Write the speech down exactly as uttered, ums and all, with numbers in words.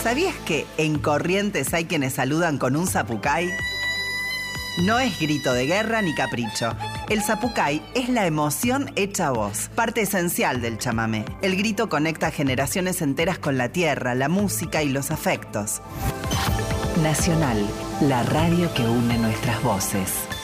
¿Sabías que en Corrientes hay quienes saludan con un zapucay? No es grito de guerra ni capricho. El zapucay es la emoción hecha voz, parte esencial del chamamé. El grito conecta generaciones enteras con la tierra, la música y los afectos. Nacional, la radio que une nuestras voces.